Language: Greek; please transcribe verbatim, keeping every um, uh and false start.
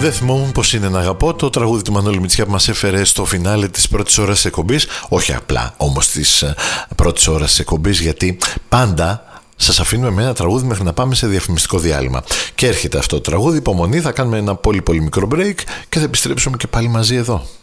Δεν θυμόμουν πως είναι να αγαπώ, το τραγούδι του Μανώλη Μητσιά που μας έφερε στο φινάλε της πρώτης ώρας της εκπομπής. Όχι απλά όμως της πρώτης ώρας της εκπομπής, γιατί πάντα σας αφήνουμε με ένα τραγούδι μέχρι να πάμε σε διαφημιστικό διάλειμμα. Και έρχεται αυτό το τραγούδι, υπομονή, θα κάνουμε ένα πολύ πολύ μικρό break και θα επιστρέψουμε και πάλι μαζί εδώ.